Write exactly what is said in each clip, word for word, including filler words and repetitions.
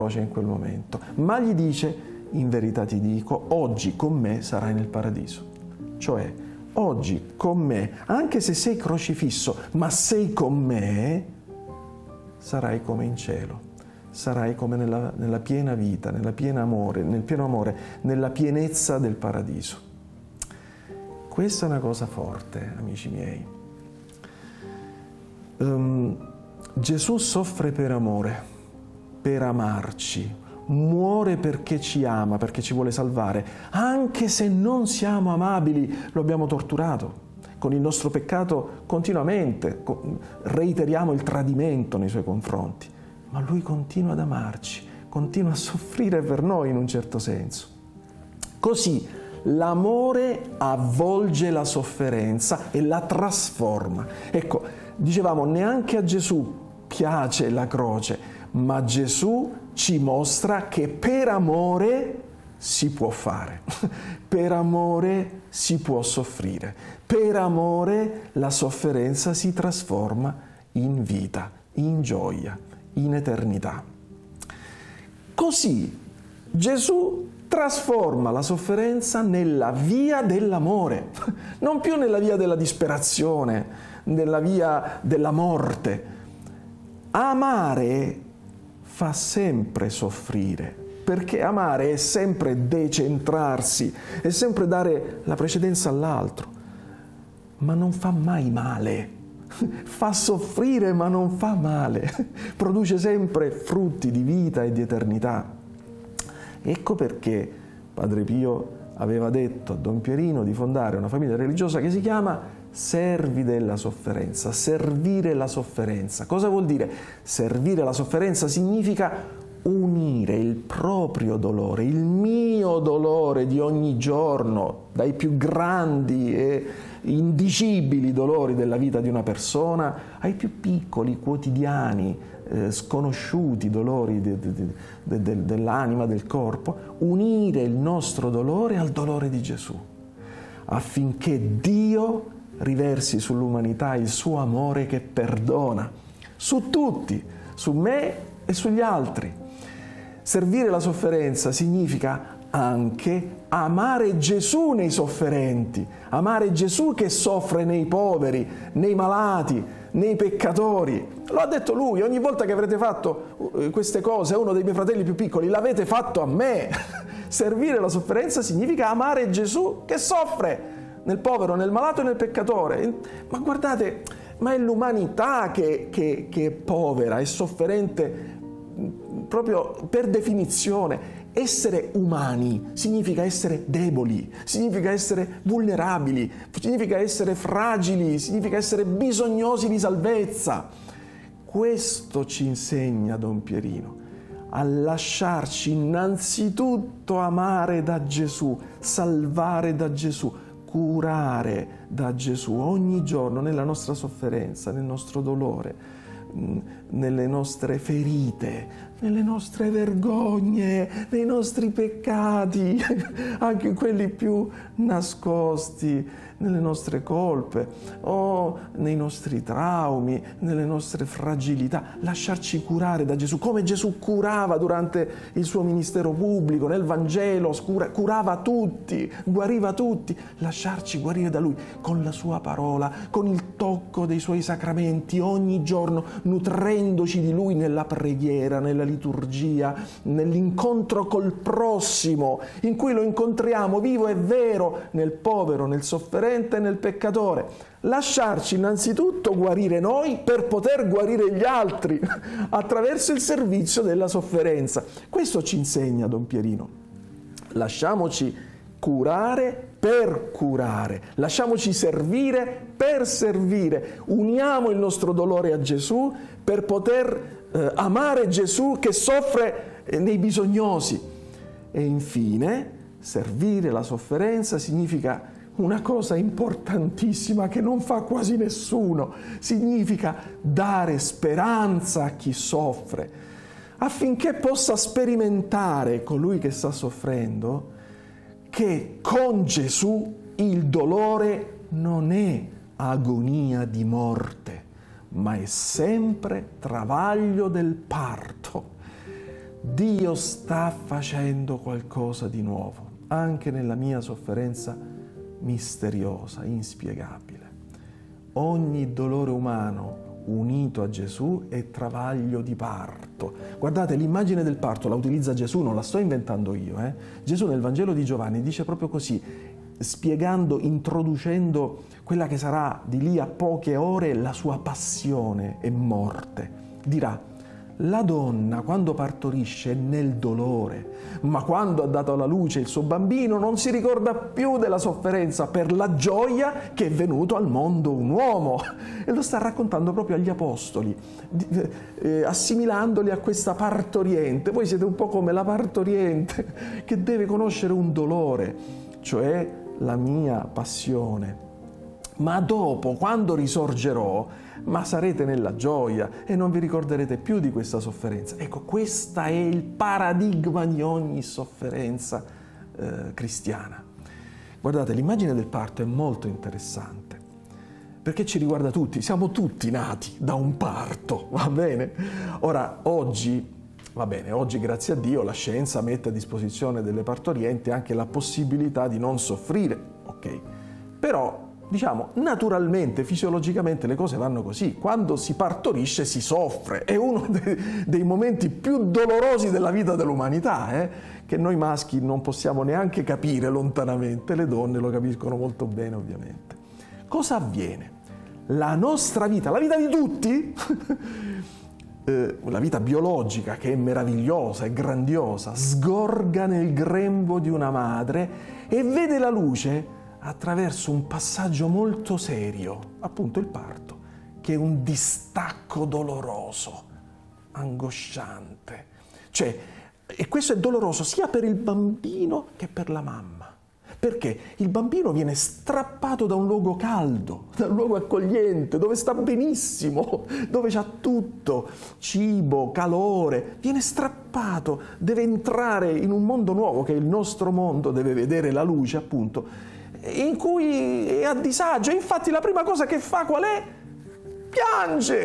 in quel momento, ma gli dice: in verità ti dico, oggi con me sarai nel paradiso. Cioè, oggi con me, anche se sei crocifisso, ma sei con me, sarai come in cielo, sarai come nella, nella piena vita, nella piena amore, nel pieno amore, nella pienezza del paradiso. Questa è una cosa forte, amici miei. Um, Gesù soffre per amore, per amarci, muore perché ci ama, perché ci vuole salvare, anche se non siamo amabili, lo abbiamo torturato. Con il nostro peccato continuamente reiteriamo il tradimento nei suoi confronti, ma Lui continua ad amarci, continua a soffrire per noi in un certo senso. Così l'amore avvolge la sofferenza e la trasforma. Ecco, dicevamo, neanche a Gesù piace la croce, ma Gesù ci mostra che per amore si può fare, per amore si può soffrire, per amore la sofferenza si trasforma in vita, in gioia, in eternità. Così Gesù trasforma la sofferenza nella via dell'amore, non più nella via della disperazione, nella via della morte. Amare fa sempre soffrire, perché amare è sempre decentrarsi, è sempre dare la precedenza all'altro, ma non fa mai male, fa soffrire ma non fa male, produce sempre frutti di vita e di eternità. Ecco perché Padre Pio aveva detto a Don Pierino di fondare una famiglia religiosa che si chiama Servi della sofferenza, servire la sofferenza. Cosa vuol dire? Servire la sofferenza significa unire il proprio dolore, il mio dolore di ogni giorno, dai più grandi e indicibili dolori della vita di una persona, ai più piccoli, quotidiani, eh, sconosciuti dolori de, de, de, de, dell'anima, del corpo, unire il nostro dolore al dolore di Gesù, affinché Dio riversi sull'umanità il suo amore che perdona, su tutti, su me e sugli altri. Servire la sofferenza significa anche amare Gesù nei sofferenti, amare Gesù che soffre nei poveri, nei malati, nei peccatori. Lo ha detto Lui: ogni volta che avrete fatto queste cose a uno dei miei fratelli più piccoli, l'avete fatto a me. Servire la sofferenza significa amare Gesù che soffre nel povero, nel malato e nel peccatore. Ma guardate, ma è l'umanità che, che, che è povera, è sofferente proprio per definizione. Essere umani significa essere deboli, significa essere vulnerabili, significa essere fragili, significa essere bisognosi di salvezza. Questo ci insegna Don Pierino, a lasciarci innanzitutto amare da Gesù, salvare da Gesù, curare da Gesù ogni giorno nella nostra sofferenza, nel nostro dolore, nelle nostre ferite, nelle nostre vergogne, nei nostri peccati, anche quelli più nascosti, nelle nostre colpe o nei nostri traumi, nelle nostre fragilità. Lasciarci curare da Gesù, come Gesù curava durante il suo ministero pubblico, nel Vangelo, curava tutti, guariva tutti. Lasciarci guarire da Lui con la sua parola, con il tocco dei suoi sacramenti, ogni giorno nutrendoci di Lui nella preghiera, nella liturgia, nell'incontro col prossimo, in cui lo incontriamo vivo e vero, nel povero, nel sofferente e nel peccatore. Lasciarci innanzitutto guarire noi per poter guarire gli altri attraverso il servizio della sofferenza. Questo ci insegna Don Pierino. Lasciamoci curare per curare, lasciamoci servire per servire, uniamo il nostro dolore a Gesù per poter eh, amare Gesù che soffre eh, nei bisognosi. E infine, servire la sofferenza significa una cosa importantissima che non fa quasi nessuno, significa dare speranza a chi soffre, affinché possa sperimentare, colui che sta soffrendo, che con Gesù il dolore non è agonia di morte, ma è sempre travaglio del parto. Dio sta facendo qualcosa di nuovo, anche nella mia sofferenza misteriosa, inspiegabile. Ogni dolore umano unito a Gesù è travaglio di parto. Guardate, l'immagine del parto la utilizza Gesù, non la sto inventando io. Eh? Gesù nel Vangelo di Giovanni dice proprio così, spiegando, introducendo quella che sarà di lì a poche ore la sua passione e morte. Dirà: la donna quando partorisce è nel dolore, ma quando ha dato alla luce il suo bambino non si ricorda più della sofferenza per la gioia che è venuto al mondo un uomo. E lo sta raccontando proprio agli apostoli, eh, assimilandoli a questa partoriente. Voi siete un po' come la partoriente che deve conoscere un dolore, cioè la mia passione. Ma dopo, quando risorgerò, ma sarete nella gioia e non vi ricorderete più di questa sofferenza. Ecco, questo è il paradigma di ogni sofferenza eh, cristiana. Guardate, l'immagine del parto è molto interessante, perché ci riguarda tutti, siamo tutti nati da un parto, va bene? Ora, oggi, va bene, oggi grazie a Dio la scienza mette a disposizione delle partorienti anche la possibilità di non soffrire, ok? Però, diciamo, naturalmente, fisiologicamente le cose vanno così. Quando si partorisce si soffre, è uno dei, dei momenti più dolorosi della vita dell'umanità, eh? Che noi maschi non possiamo neanche capire lontanamente, le donne lo capiscono molto bene ovviamente. Cosa avviene? La nostra vita, la vita di tutti, eh, la vita biologica che è meravigliosa, è grandiosa, sgorga nel grembo di una madre e vede la luce attraverso un passaggio molto serio, appunto il parto, che è un distacco doloroso, angosciante. Cioè, e questo è doloroso sia per il bambino che per la mamma. Perché il bambino viene strappato da un luogo caldo, da un luogo accogliente, dove sta benissimo, dove c'ha tutto, cibo, calore, viene strappato, deve entrare in un mondo nuovo che è il nostro mondo, deve vedere la luce appunto, in cui è a disagio. Infatti la prima cosa che fa qual è? Piange,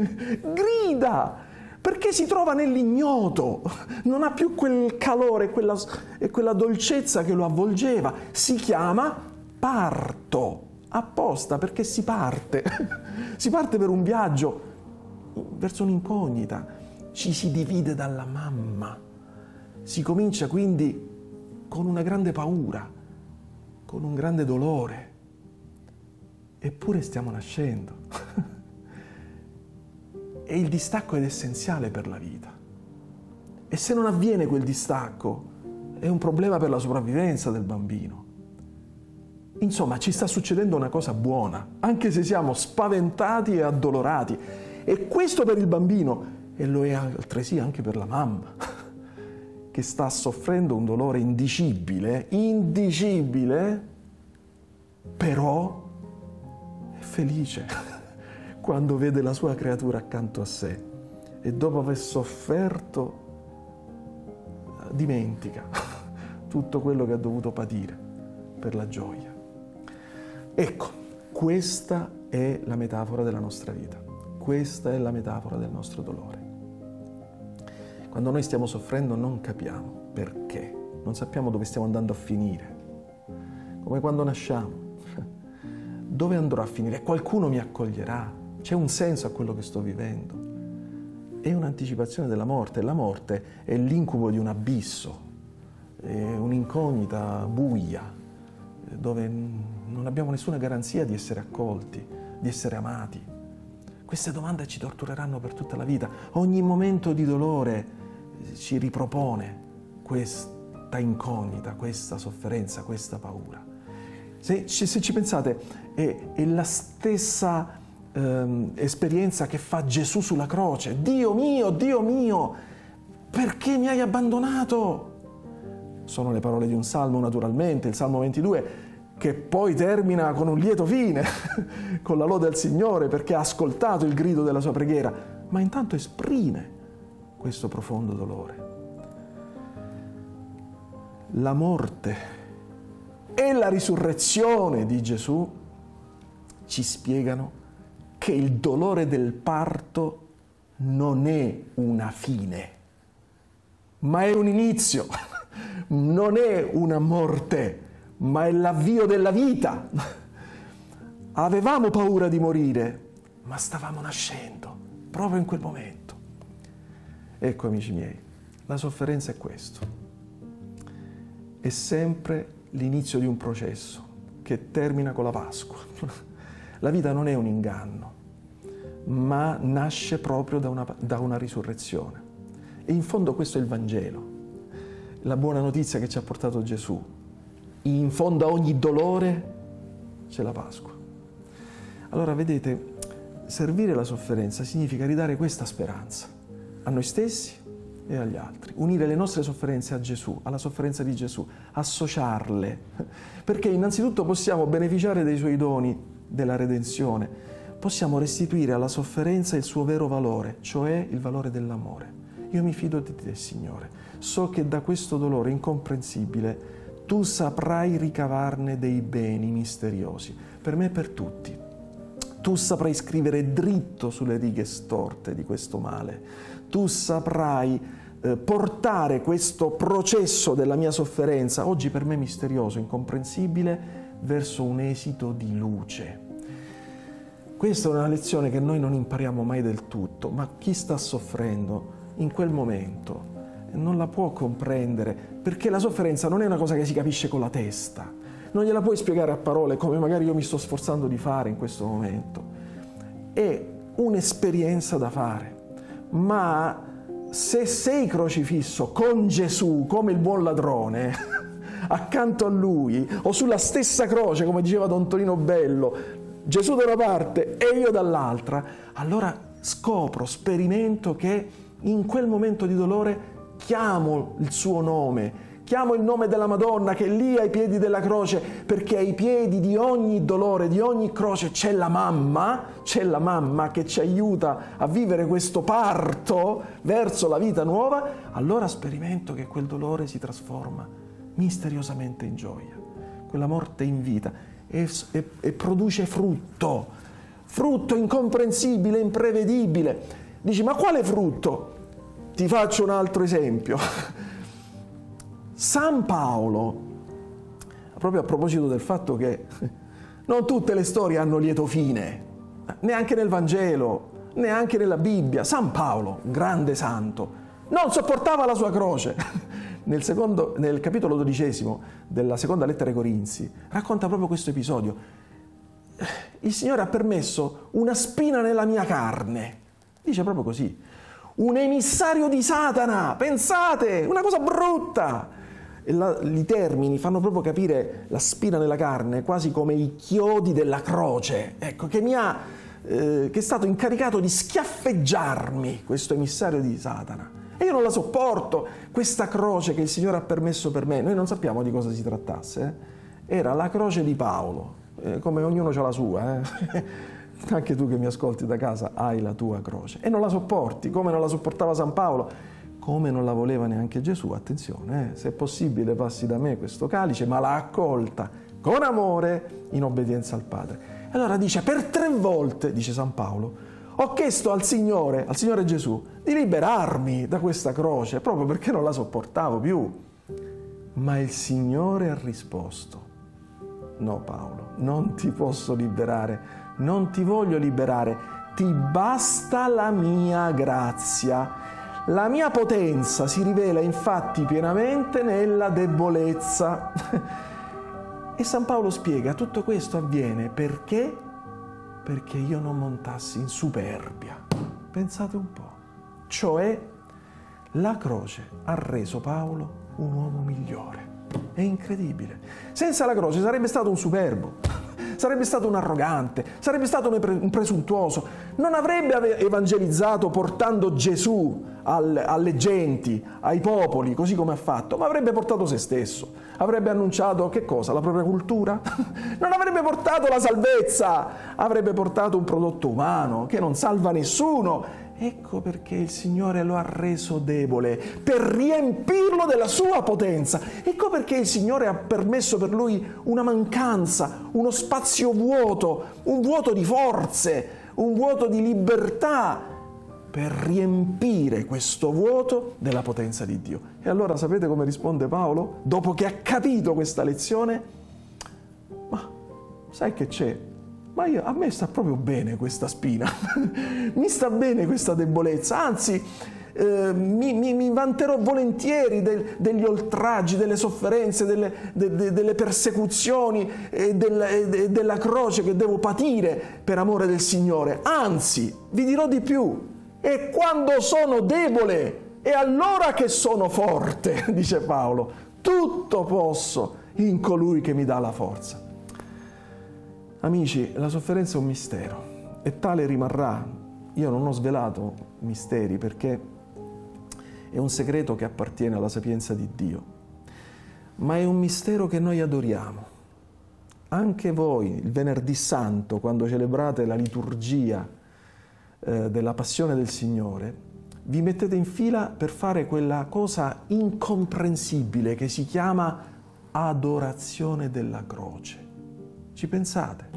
grida, perché si trova nell'ignoto, non ha più quel calore quella, e quella dolcezza che lo avvolgeva. Si chiama parto, apposta, perché si parte, si parte per un viaggio verso un'incognita, ci si divide dalla mamma, si comincia quindi con una grande paura, con un grande dolore, eppure stiamo nascendo. E il distacco è essenziale per la vita. E se non avviene quel distacco, è un problema per la sopravvivenza del bambino. Insomma, ci sta succedendo una cosa buona, anche se siamo spaventati e addolorati. E questo per il bambino, e lo è altresì anche per la mamma, che sta soffrendo un dolore indicibile, indicibile, però è felice quando vede la sua creatura accanto a sé e dopo aver sofferto dimentica tutto quello che ha dovuto patire per la gioia. Ecco, questa è la metafora della nostra vita, questa è la metafora del nostro dolore. Quando noi stiamo soffrendo non capiamo perché, non sappiamo dove stiamo andando a finire, come quando nasciamo. Dove andrò a finire? Qualcuno mi accoglierà? C'è un senso a quello che sto vivendo? È un'anticipazione della morte. La morte è l'incubo di un abisso, è un'incognita buia, dove non abbiamo nessuna garanzia di essere accolti, di essere amati. Queste domande ci tortureranno per tutta la vita. Ogni momento di dolore ci ripropone questa incognita, questa sofferenza, questa paura. Se, se ci pensate, è, è la stessa ehm, esperienza che fa Gesù sulla croce. Dio mio, Dio mio, perché mi hai abbandonato? Sono le parole di un salmo, naturalmente, il Salmo ventidue, che poi termina con un lieto fine, con la lode al Signore, perché ha ascoltato il grido della sua preghiera, ma intanto esprime questo profondo dolore. La morte e la risurrezione di Gesù ci spiegano che il dolore del parto non è una fine, ma è un inizio, non è una morte, ma è l'avvio della vita. Avevamo paura di morire, ma stavamo nascendo, proprio in quel momento. Ecco, amici miei, la sofferenza è questo. È sempre l'inizio di un processo che termina con la Pasqua. La vita non è un inganno, ma nasce proprio da una, da una risurrezione. E in fondo questo è il Vangelo, la buona notizia che ci ha portato Gesù. In fondo a ogni dolore c'è la Pasqua. Allora, vedete, servire la sofferenza significa ridare questa speranza a noi stessi e agli altri. Unire le nostre sofferenze a Gesù, alla sofferenza di Gesù, associarle, perché innanzitutto possiamo beneficiare dei suoi doni della redenzione, possiamo restituire alla sofferenza il suo vero valore, cioè il valore dell'amore. Io mi fido di te, Signore, so che da questo dolore incomprensibile tu saprai ricavarne dei beni misteriosi, per me e per tutti. Tu saprai scrivere dritto sulle righe storte di questo male. Tu saprai eh, portare questo processo della mia sofferenza, oggi per me misterioso, incomprensibile, verso un esito di luce. Questa è una lezione che noi non impariamo mai del tutto, ma chi sta soffrendo in quel momento non la può comprendere, perché la sofferenza non è una cosa che si capisce con la testa. Non gliela puoi spiegare a parole come magari io mi sto sforzando di fare in questo momento. È un'esperienza da fare, ma se sei crocifisso con Gesù come il buon ladrone, accanto a lui, o sulla stessa croce, come diceva Don Tonino Bello, Gesù da una parte e io dall'altra, allora scopro, sperimento che in quel momento di dolore chiamo il suo nome, chiamo il nome della Madonna che è lì ai piedi della croce, perché ai piedi di ogni dolore, di ogni croce c'è la mamma, c'è la mamma che ci aiuta a vivere questo parto verso la vita nuova. Allora sperimento che quel dolore si trasforma misteriosamente in gioia, quella morte in vita, e, e, e produce frutto, frutto incomprensibile, imprevedibile. Dici, ma quale frutto? Ti faccio un altro esempio. San Paolo, proprio a proposito del fatto che non tutte le storie hanno lieto fine, neanche nel Vangelo, neanche nella Bibbia, San Paolo, grande santo, non sopportava la sua croce. Nel, secondo, nel capitolo dodicesimo della seconda lettera ai Corinzi racconta proprio questo episodio. Il Signore ha permesso una spina nella mia carne, dice proprio così, un emissario di Satana, pensate, una cosa brutta. E la, i termini fanno proprio capire la spina nella carne, quasi come i chiodi della croce, ecco, che mi ha, eh, che è stato incaricato di schiaffeggiarmi, questo emissario di Satana. E io non la sopporto, questa croce che il Signore ha permesso per me. Noi non sappiamo di cosa si trattasse, eh? Era la croce di Paolo, eh, come ognuno ha la sua, eh? Anche tu che mi ascolti da casa hai la tua croce e non la sopporti, come non la sopportava San Paolo, come non la voleva neanche Gesù. Attenzione, eh? Se è possibile passi da me questo calice, ma l'ha accolta con amore in obbedienza al Padre. E allora dice, per tre volte, dice San Paolo, ho chiesto al Signore, al Signore Gesù, di liberarmi da questa croce, proprio perché non la sopportavo più. Ma il Signore ha risposto, no Paolo, non ti posso liberare, non ti voglio liberare, ti basta la mia grazia. La mia potenza si rivela infatti pienamente nella debolezza. E San Paolo spiega, tutto questo avviene perché? Perché io non montassi in superbia. Pensate un po'. Cioè, la croce ha reso Paolo un uomo migliore. È incredibile. Senza la croce sarebbe stato un superbo, sarebbe stato un arrogante, sarebbe stato un presuntuoso, non avrebbe evangelizzato portando Gesù alle genti, ai popoli, così come ha fatto, ma avrebbe portato se stesso, avrebbe annunciato che cosa? La propria cultura? Non avrebbe portato la salvezza, avrebbe portato un prodotto umano che non salva nessuno. Ecco perché il Signore lo ha reso debole, per riempirlo della sua potenza. Ecco perché il Signore ha permesso per lui una mancanza, uno spazio vuoto, un vuoto di forze, un vuoto di libertà, per riempire questo vuoto della potenza di Dio. E allora sapete come risponde Paolo? Dopo che ha capito questa lezione, ma sai che c'è? Ma io, a me sta proprio bene questa spina, mi sta bene questa debolezza, anzi eh, mi, mi, mi vanterò volentieri del, degli oltraggi, delle sofferenze, delle, de, de, delle persecuzioni e, del, e della croce che devo patire per amore del Signore. Anzi, vi dirò di più, è quando sono debole, è allora che sono forte, dice Paolo, tutto posso in colui che mi dà la forza. Amici, la sofferenza è un mistero e tale rimarrà. Io non ho svelato misteri perché è un segreto che appartiene alla sapienza di Dio, ma è un mistero che noi adoriamo. Anche voi, il Venerdì Santo, quando celebrate la liturgia eh, della Passione del Signore, vi mettete in fila per fare quella cosa incomprensibile che si chiama adorazione della croce. Ci pensate?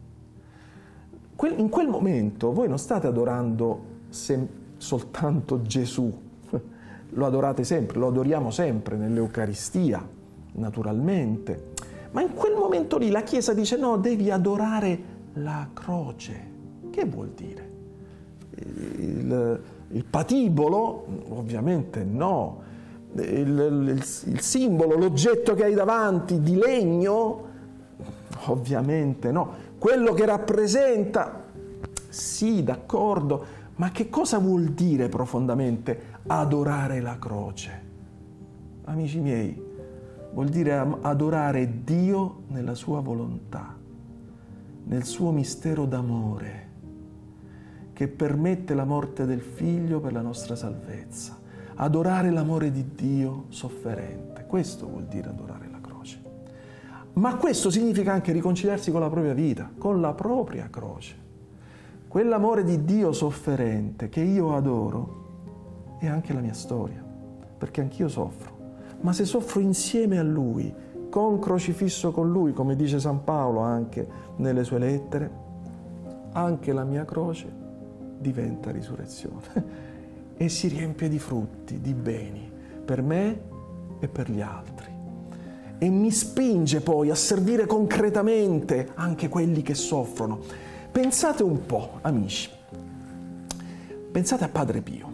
In quel momento voi non state adorando sem- soltanto Gesù, lo adorate sempre, lo adoriamo sempre nell'Eucaristia, naturalmente, ma in quel momento lì la Chiesa dice no, devi adorare la croce. Che vuol dire? Il, il patibolo? Ovviamente no. Il, il, il simbolo, l'oggetto che hai davanti di legno? Ovviamente no. Quello che rappresenta, sì, d'accordo, ma che cosa vuol dire profondamente adorare la croce? Amici miei, vuol dire adorare Dio nella sua volontà, nel suo mistero d'amore, che permette la morte del Figlio per la nostra salvezza. Adorare l'amore di Dio sofferente, questo vuol dire adorare la croce. Ma questo significa anche riconciliarsi con la propria vita, con la propria croce. Quell'amore di Dio sofferente che io adoro è anche la mia storia, perché anch'io soffro. Ma se soffro insieme a Lui, con crocifisso con Lui, come dice San Paolo anche nelle sue lettere, anche la mia croce diventa risurrezione e si riempie di frutti, di beni, per me e per gli altri. E mi spinge poi a servire concretamente anche quelli che soffrono. Pensate un po', amici, pensate a Padre Pio.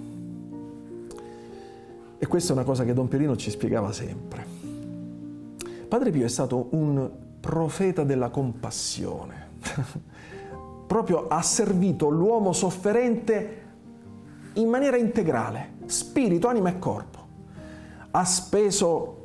E questa è una cosa che Don Pierino ci spiegava sempre. Padre Pio è stato un profeta della compassione. Proprio ha servito l'uomo sofferente in maniera integrale, spirito, anima e corpo. Ha speso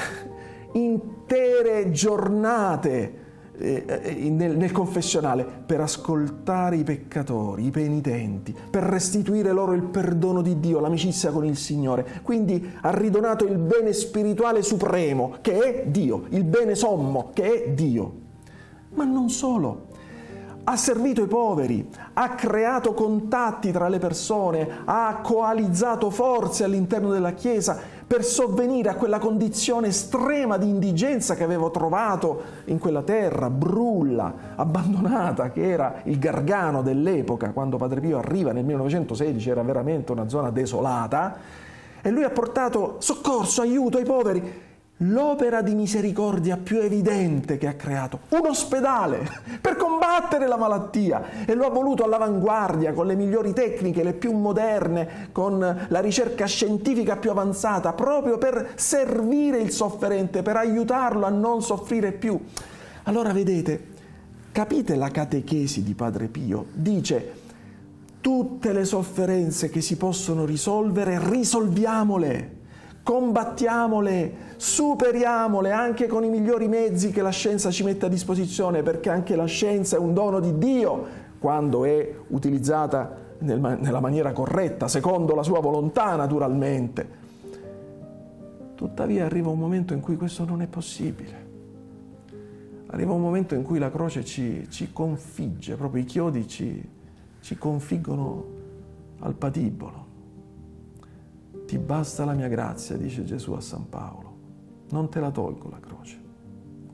intere giornate eh, nel, nel confessionale per ascoltare i peccatori, i penitenti, per restituire loro il perdono di Dio, l'amicizia con il Signore. Quindi ha ridonato il bene spirituale supremo, che è Dio, il bene sommo, che è Dio. Ma non solo. Ha servito i poveri, ha creato contatti tra le persone, ha coalizzato forze all'interno della Chiesa per sovvenire a quella condizione estrema di indigenza che avevo trovato in quella terra brulla, abbandonata, che era il Gargano dell'epoca. Quando Padre Pio arriva nel millenovecentosedici era veramente una zona desolata, e lui ha portato soccorso, aiuto ai poveri. L'opera di misericordia più evidente che ha creato, un ospedale per combattere la malattia, e lo ha voluto all'avanguardia con le migliori tecniche, le più moderne, con la ricerca scientifica più avanzata, proprio per servire il sofferente, per aiutarlo a non soffrire più. Allora vedete, capite la catechesi di Padre Pio? Dice: tutte le sofferenze che si possono risolvere, risolviamole, combattiamole, superiamole anche con i migliori mezzi che la scienza ci mette a disposizione, perché anche la scienza è un dono di Dio quando è utilizzata nel, nella maniera corretta, secondo la sua volontà naturalmente. Tuttavia arriva un momento in cui questo non è possibile. Arriva un momento in cui la croce ci, ci configge, proprio i chiodi ci, ci configgono al patibolo. Ti basta la mia grazia, dice Gesù a San Paolo. Non te la tolgo la croce.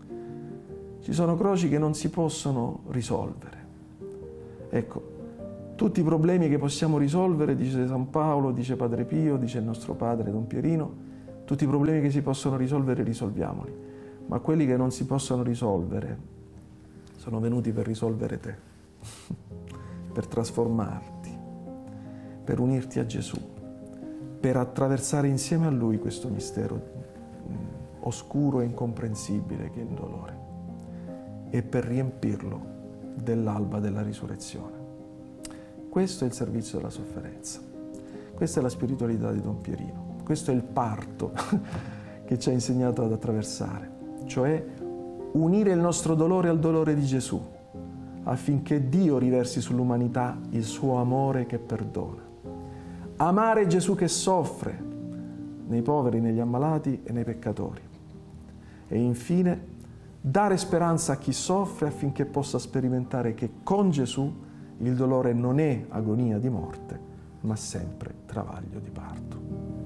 Ci sono croci che non si possono risolvere. Ecco, Tutti i problemi che possiamo risolvere, dice San Paolo, dice Padre Pio, dice il nostro padre Don Pierino, tutti i problemi che si possono risolvere, risolviamoli. Ma quelli che non si possono risolvere sono venuti per risolvere te, per trasformarti, per unirti a Gesù, per attraversare insieme a Lui questo mistero oscuro e incomprensibile che è il dolore e per riempirlo dell'alba della risurrezione. Questo è il servizio della sofferenza, questa è la spiritualità di Don Pierino, questo è il parto che ci ha insegnato ad attraversare, cioè unire il nostro dolore al dolore di Gesù, affinché Dio riversi sull'umanità il suo amore che perdona. Amare Gesù che soffre nei poveri, negli ammalati e nei peccatori. E infine dare speranza a chi soffre affinché possa sperimentare che con Gesù il dolore non è agonia di morte, ma sempre travaglio di parto.